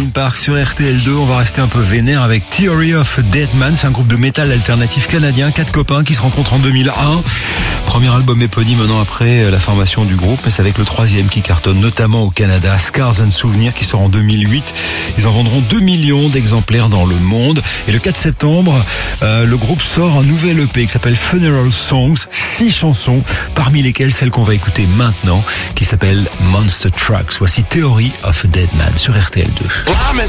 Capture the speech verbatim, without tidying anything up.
Linkin Park sur R T L deux. On va rester un peu vénère avec Theory of a Dead Man. C'est un groupe de métal alternatif canadien, quatre copains qui se rencontrent en deux mille un. Premier album éponyme un an après la formation du groupe, mais c'est avec le troisième qui cartonne, notamment au Canada, Scars and Souvenirs, qui sort en deux mille huit. Ils en vendront deux millions d'exemplaires dans le monde. Et le quatre septembre, euh, le groupe sort un nouvel E P qui s'appelle Funeral Songs, six chansons, parmi lesquelles celle qu'on va écouter maintenant, qui s'appelle Monster Trucks. Voici Theory of a Dead Man sur R T L deux.